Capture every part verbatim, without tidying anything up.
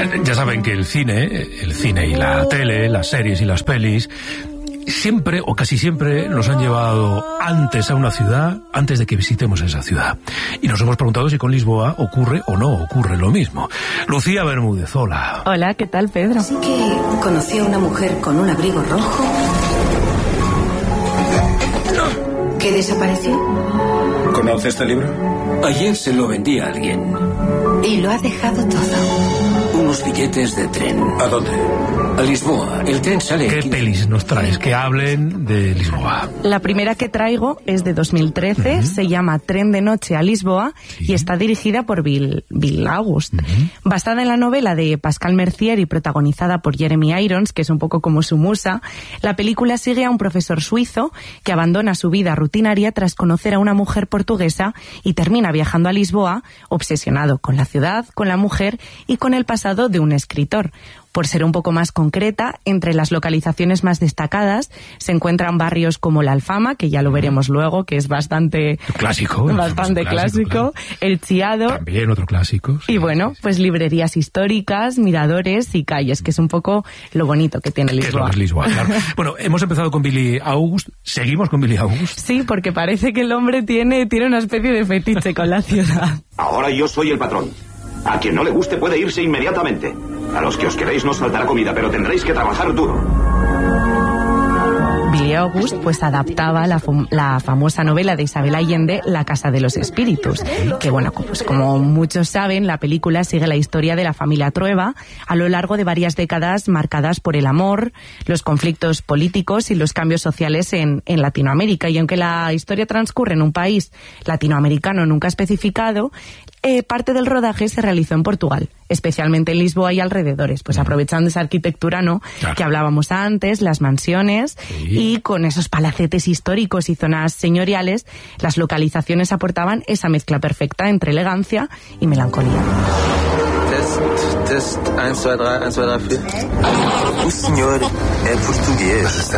Ya saben que el cine, el cine y la tele, las series y las pelis, siempre o casi siempre nos han llevado antes a una ciudad, antes de que visitemos esa ciudad. Y nos hemos preguntado si con Lisboa ocurre o no ocurre lo mismo. Lucía Bermúdez, hola. Hola, ¿qué tal, Pedro? Así que conocí a una mujer con un abrigo rojo que desapareció. ¿Conoce este libro? Ayer se lo vendí a alguien. Y lo ha dejado todo. Unos billetes de tren. ¿A dónde? A Lisboa. El tren sale... ¿Qué pelis nos traes que hablen de Lisboa? La primera que traigo es de dos mil trece, uh-huh. Se llama Tren de noche a Lisboa, sí. Y está dirigida por Bill, Bill August. Uh-huh. Basada en la novela de Pascal Mercier y protagonizada por Jeremy Irons, que es un poco como su musa, la película sigue a un profesor suizo que abandona su vida rutinaria tras conocer a una mujer portuguesa y termina viajando a Lisboa, obsesionado con la ciudad, con la mujer y con el pasado de un escritor. Por ser un poco más concreta, entre las localizaciones más destacadas se encuentran barrios como La Alfama, que ya lo veremos luego, que es bastante clásico, bastante clásico, clásico claro. El Chiado. También otro clásico. Sí, y bueno, pues librerías históricas, miradores y calles, que es un poco lo bonito que tiene Lisboa. Que es lo que es Lisboa, claro. Bueno, hemos empezado con Billy August, seguimos con Billy August. Sí, porque parece que el hombre tiene, tiene una especie de fetiche con la ciudad. Ahora yo soy el patrón. A quien no le guste puede irse inmediatamente. A los que os queréis no os faltará comida, pero tendréis que trabajar duro. Billy August pues adaptaba la, la famosa novela de Isabel Allende, La Casa de los Espíritus, que bueno, pues como muchos saben, la película sigue la historia de la familia Trueba a lo largo de varias décadas marcadas por el amor, los conflictos políticos y los cambios sociales en, en Latinoamérica. Y aunque la historia transcurre en un país latinoamericano nunca especificado, Eh, parte del rodaje se realizó en Portugal, especialmente en Lisboa y alrededores, pues aprovechando esa arquitectura, ¿no?, claro, que hablábamos antes, las mansiones, sí. Y con esos palacetes históricos y zonas señoriales, las localizaciones aportaban esa mezcla perfecta entre elegancia y melancolía. Test, test, uno, dos, tres, uno, dos, tres, cuatro. O señor es portugués.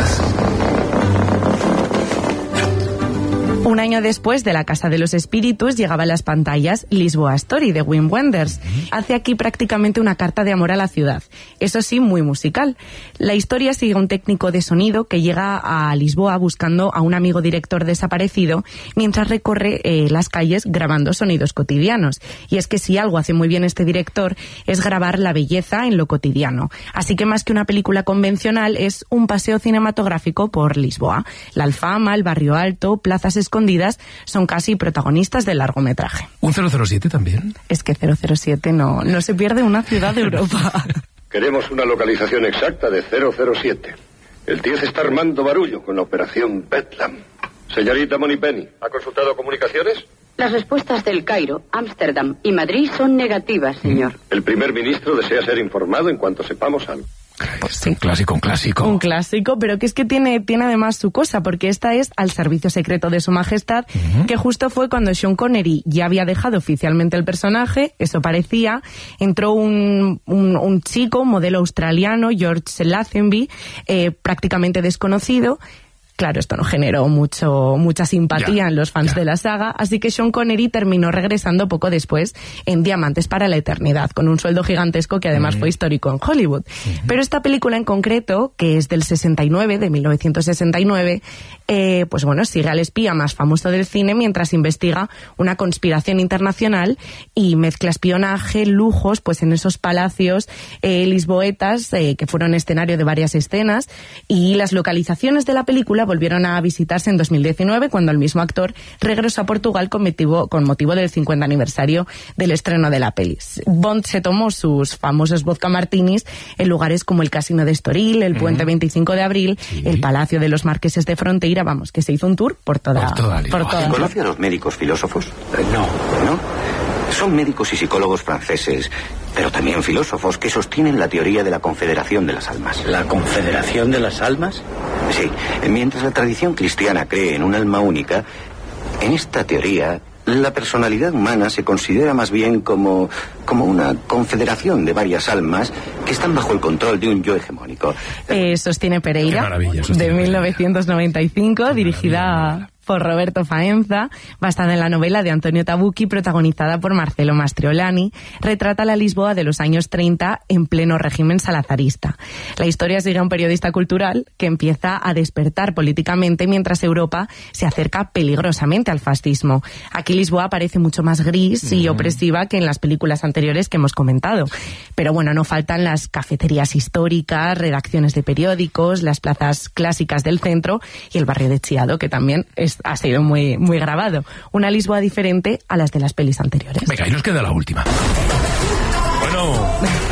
Un año después de La Casa de los Espíritus llegaba a las pantallas Lisboa Story de Wim Wenders. Hace aquí prácticamente una carta de amor a la ciudad, eso sí, muy musical. La historia sigue a un técnico de sonido que llega a Lisboa buscando a un amigo director desaparecido mientras recorre eh, las calles grabando sonidos cotidianos. Y es que si algo hace muy bien este director es grabar la belleza en lo cotidiano. Así que más que una película convencional es un paseo cinematográfico por Lisboa. La Alfama, el Barrio Alto, plazas escondidas son casi protagonistas del largometraje. ¿Un cero cero siete también? Es que cero cero siete no, no se pierde una ciudad de Europa. Queremos una localización exacta de cero cero siete. El diez está armando barullo con la operación Bedlam. Señorita Moneypenny, ¿ha consultado comunicaciones? Las respuestas del Cairo, Ámsterdam y Madrid son negativas, señor. El primer ministro desea ser informado en cuanto sepamos algo. Pues sí. Un clásico, un clásico. Un clásico, pero que es que tiene, tiene además su cosa, porque esta es Al servicio secreto de su majestad, uh-huh. Que justo fue cuando Sean Connery ya había dejado oficialmente el personaje, eso parecía, entró un, un, un chico, un modelo australiano, George Lazenby, eh, prácticamente desconocido. Claro, esto no generó mucho mucha simpatía ya, en los fans ya. de la saga, así que Sean Connery terminó regresando poco después en Diamantes para la Eternidad, con un sueldo gigantesco que además uh-huh. fue histórico en Hollywood. Uh-huh. Pero esta película en concreto, que es del sesenta y nueve, de mil novecientos sesenta y nueve, eh, pues bueno, sigue al espía más famoso del cine mientras investiga una conspiración internacional y mezcla espionaje, lujos, pues en esos palacios eh, lisboetas eh, que fueron escenario de varias escenas, y las localizaciones de la película volvieron a visitarse en dos mil diecinueve, cuando el mismo actor regresó a Portugal con motivo, con motivo del cincuenta aniversario del estreno de la peli. Bond se tomó sus famosos vodka martinis en lugares como el Casino de Estoril, el Puente mm. veinticinco de abril, sí. el Palacio de los Marqueses de Fronteira, vamos, que se hizo un tour por toda... Por toda por toda ¿Conoce a los médicos filósofos? Eh, no, ¿no? Son médicos y psicólogos franceses, pero también filósofos que sostienen la teoría de la confederación de las almas. ¿La confederación de las almas? Sí, mientras la tradición cristiana cree en un alma única, en esta teoría la personalidad humana se considera más bien como, como una confederación de varias almas que están bajo el control de un yo hegemónico. Eh, sostiene Pereira, sostiene de mil novecientos noventa y cinco, Pereira. Dirigida por Roberto Faenza, basada en la novela de Antonio Tabucchi, protagonizada por Marcelo Mastroianni, retrata la Lisboa de los años treinta en pleno régimen salazarista. La historia sigue a un periodista cultural que empieza a despertar políticamente mientras Europa se acerca peligrosamente al fascismo. Aquí Lisboa parece mucho más gris y opresiva que en las películas anteriores que hemos comentado. Pero bueno, no faltan las cafeterías históricas, redacciones de periódicos, las plazas clásicas del centro y el barrio de Chiado, que también es, ha sido muy, muy grabado. Una Lisboa diferente a las de las pelis anteriores. Venga, y nos queda la última. Bueno...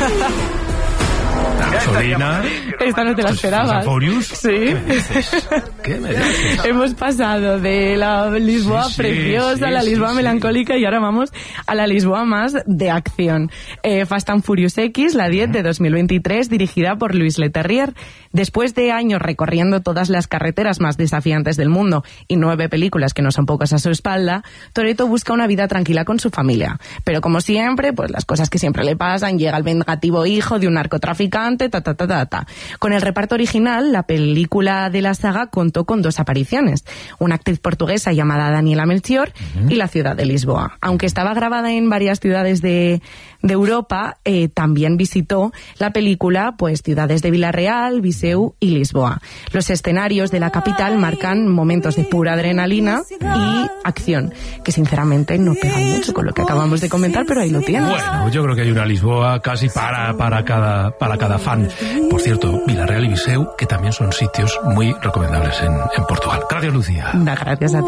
La gasolina. Esta no te la esperabas. ¿Sí? ¿Qué me dices? ¿Qué me dices? Hemos pasado de la Lisboa sí, sí, preciosa, sí, la Lisboa sí, melancólica sí. y ahora vamos a la Lisboa más de acción. Eh, Fast and Furious X, la diez de dos mil veintitrés, dirigida por Luis Leterrier. Después de años recorriendo todas las carreteras más desafiantes del mundo y nueve películas que no son pocas a su espalda, Toretto busca una vida tranquila con su familia. Pero como siempre, pues las cosas que siempre le pasan, llega el vengativo hijo de un narcotraficante, ta, ta, ta, ta, ta. Con el reparto original, la película de la saga contó con dos apariciones. Una actriz portuguesa llamada Daniela Melchior uh-huh. y la ciudad de Lisboa. Aunque estaba grabada en varias ciudades de, de Europa, eh, también visitó la película pues ciudades de Villarreal, Viseu y Lisboa. Los escenarios de la capital marcan momentos de pura adrenalina y acción, que sinceramente no pegan mucho con lo que acabamos de comentar, pero ahí lo tienes. Bueno, yo creo que hay una Lisboa casi para, para, cada, para cada fan. Por cierto, Villarreal y Viseu, que también son sitios muy recomendables en, en Portugal. Gracias, Lucía. Da, gracias a ti.